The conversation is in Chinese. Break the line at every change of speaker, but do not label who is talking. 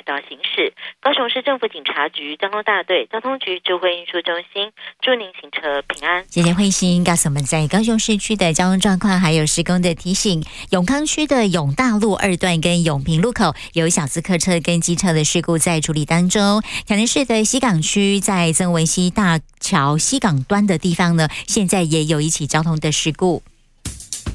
道行驶。高雄市政府警察局交通大队交通局智慧运输中心，祝您行车平安。
谢谢慧欣告诉我们在高雄市区的交通状况还有施工的提醒。永康区的永大路2段跟永平路口有小资客车跟机车的事故在处理当中。台南市的西港区在曾文溪大桥西港端的地方呢，现在也有一起交通的事故。